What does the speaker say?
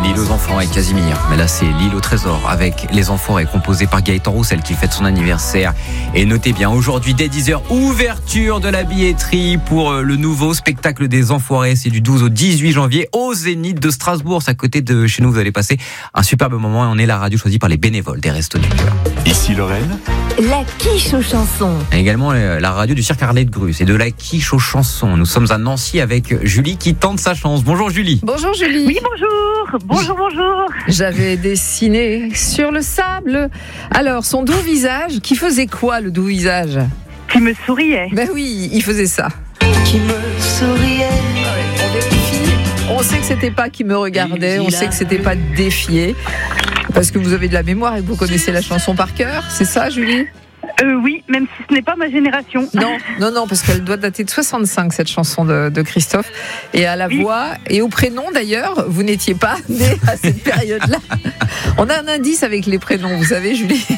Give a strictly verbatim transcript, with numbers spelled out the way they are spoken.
L'île aux enfants avec Casimir. Mais là, c'est l'île au trésor avec les Enfoirés, composé par Gaëtan Roussel qui fête son anniversaire. Et notez bien, aujourd'hui, dès dix heures, ouverture de la billetterie pour le nouveau spectacle des Enfoirés. C'est du douze au dix-huit janvier au Zénith de Strasbourg. C'est à côté de chez nous. Vous allez passer un superbe moment et on est la radio choisie par les bénévoles des Restos du Cœur. Ici Lorraine. La quiche aux chansons. Et également la radio du cirque Arlette Grus et de la quiche aux chansons. Nous sommes à Nancy avec Julie qui tente sa chance. Bonjour Julie. Bonjour Julie. Oui, bonjour. Bonjour, bonjour. J'avais dessiné sur le sable. Alors, son doux visage, qui faisait quoi le doux visage ? Qui me souriait. Ben oui, il faisait ça. Qui me souriait. On vérifie. On sait que c'était pas qui me regardait, on sait que c'était pas défié. Parce que vous avez de la mémoire et que vous connaissez la chanson par cœur, c'est ça Julie ? Euh, oui, même si ce n'est pas ma génération. Non, non, non, parce qu'elle doit dater de soixante-cinq, cette chanson de, de Christophe. Et à la oui. voix et au prénom d'ailleurs, vous n'étiez pas né à cette période-là. On a un indice avec les prénoms, vous savez Julie.